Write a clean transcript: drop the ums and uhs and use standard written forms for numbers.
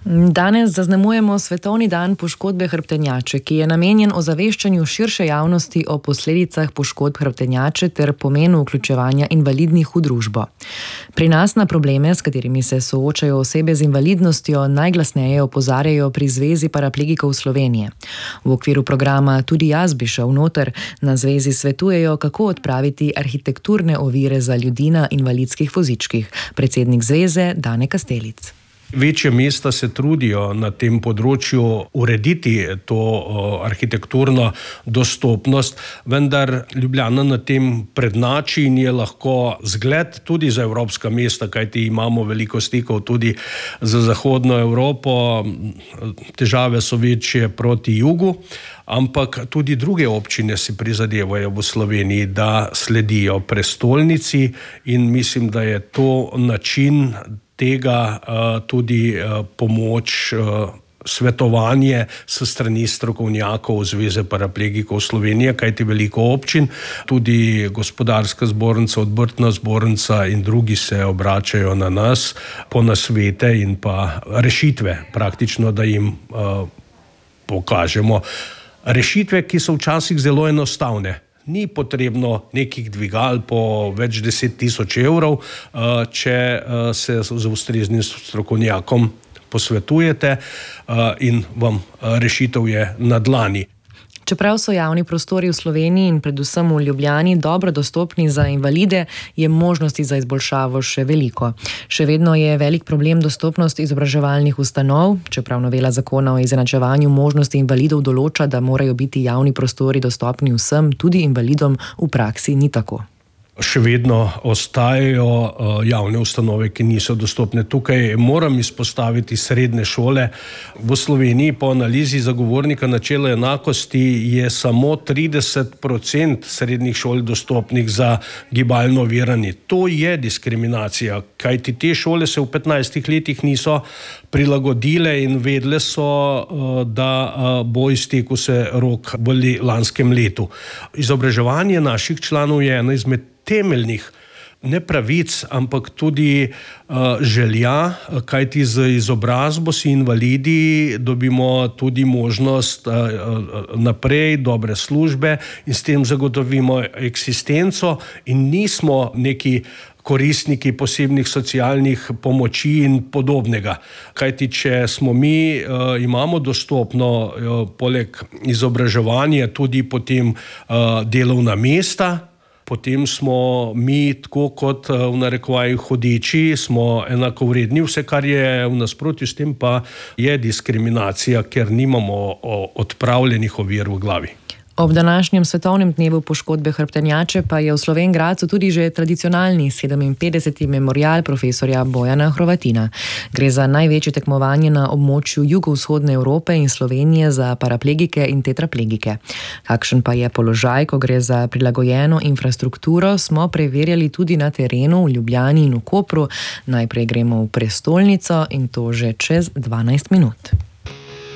Danes zaznamujemo Svetovni dan poškodbe hrbtenjače, ki je namenjen ozaveščanju širše javnosti o posledicah poškodb hrbtenjače ter pomenu vključevanja invalidnih v družbo. Pri nas na probleme, s katerimi se soočajo osebe z invalidnostjo, najglasneje opozarjajo pri Zvezi paraplegikov Slovenije. V okviru programa Tudi jaz bi šel noter na zvezi svetujejo, kako odpraviti arhitekturne ovire za ljudi na invalidskih vozičkih. Predsednik zveze Dane Kastelic. Večje mesta se trudijo na tem področju urediti to arhitekturno dostopnost, vendar Ljubljana na tem prednjači in je lahko zgled tudi za evropska mesta, kajti imamo veliko stikov tudi za zahodno Evropo, težave so večje proti jugu, ampak tudi druge občine si prizadevajo v Sloveniji, da sledijo prestolnici in mislim, da je to način tega tudi pomoč, svetovanje s strani strokovnjakov Zveze paraplegikov Slovenije, kajti veliko občin, tudi Gospodarska zbornica, Obrtna zbornica in drugi se obračajo na nas po nasvete in pa rešitve, praktično, da jim pokažemo rešitve, ki so včasih zelo enostavne. Ni potrebno nekih dvigal po več 10 000 evrov, če se z ustreznim strokovnjakom posvetujete in vam rešitev je na dlani. Čeprav so javni prostori v Sloveniji in predvsem v Ljubljani dobro dostopni za invalide, je možnosti za izboljšavo še veliko. Še vedno je velik problem dostopnost izobraževalnih ustanov, čeprav novela zakona o izenačevanju možnosti invalidov določa, da morajo biti javni prostori dostopni vsem, tudi invalidom, v praksi ni tako. Še vedno ostajajo javne ustanove, ki niso dostopne. Tukaj moram izpostaviti srednje šole. V Sloveniji po analizi zagovornika načela enakosti je samo 30% srednjih šol dostopnih za gibalno ovirane. To je diskriminacija, kajti te šole se v 15 letih niso prilagodile in vedle so, da bo iztekel se rok v lanskem letu. Izobraževanje naših članov je ena izmed temeljnih ne pravic, ampak tudi želja, kajti z izobrazbo si invalidi dobimo tudi možnost naprej, dobre službe in s tem zagotovimo eksistenco in nismo neki koristniki posebnih socialnih pomoči in podobnega. Kajti, če smo mi, imamo dostopno poleg izobraževanja tudi potem delovna mesta, potem smo mi, tako kot v narekovaju hodeči, smo enakovredni. Vse, kar je v nasprotju s tem, pa je diskriminacija, ker nimamo odpravljenih ovir v glavi. Ob današnjem svetovnem dnevu poškodbe hrbtenjače pa je v Slovenj Gradcu tudi že tradicionalni 57. memorial profesorja Bojana Hrovatina. Gre za največje tekmovanje na območju jugovzhodne Evrope in Slovenije za paraplegike in tetraplegike. Kakšen pa je položaj, ko gre za prilagojeno infrastrukturo, smo preverjali tudi na terenu v Ljubljani in v Kopru. Najprej gremo v prestolnico in to že čez 12 minut.